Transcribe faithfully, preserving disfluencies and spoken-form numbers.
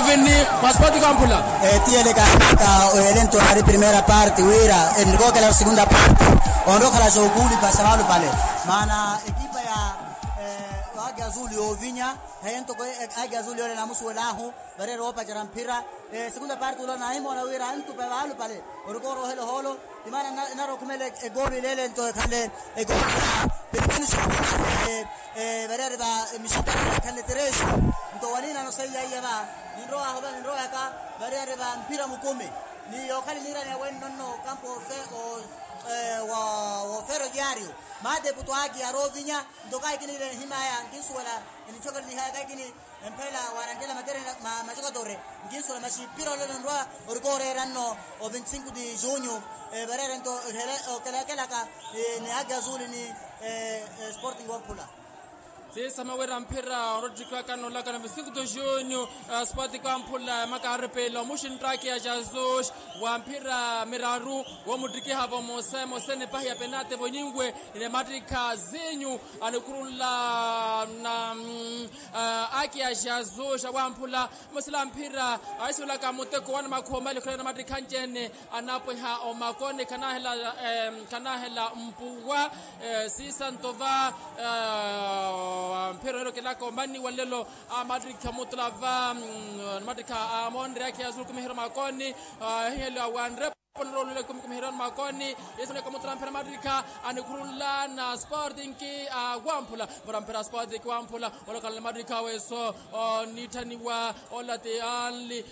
Rovini ma Sporting Ampula e tiene che sta evento la prima parte wira e luego che la seconda parte ondoka la shoguli pasavalo pale maana ekipa ya Águia Azul o Vinha hento ko Águia Azul ole na musu lahu bare ropa jarampira segunda parte ulo na imo na wira antu pevalo pale orokoro helo holo imana na ro kumele e gobi lele ento khale e gobi pepini e bare ba mishita khale tereso ndo walina no sai ya ba ndro ahoba ndro aka bare ba mpira mukome ni yokhali nira ne wen nonno campo fe o wa wa ferroviario ma deputo Águia Rovinha ndokai kini himaya ngiswala ni chokol ni haya kini mpela warangela matere ma majogadore ngiswala mashi piro lo ndwa orgore ranno o venticinque di giugno barere ento o kala kala ka ni Águia Azul ni Sporting Ampula. Sisa mawera mpira Rodrigo Kano la kana veinticinco de junho Sporting Ampula makarepelo motion track ya Jesus wa mpira miraru wa mudriki hava mose mose ne pahia penate bonyingwe ile matrika zenyu anakurula na Águia Jesus wa Ampula musila mpira aisula kamuteko wana makhoma le khona matrika njene anapo ha o makone kana hela kana hela mpuwa sisa ntova mpira roke la kombani walelo Madrika mutlava Madrika amondre Águia Azul kumihira makoni helo wanre ponrolo kumihira makoni yesone komutla mpira Madrika anikurula na Sporting ki Ampula mpira Sporting Ampula wala kala Madrika weso nitaniwa olate anli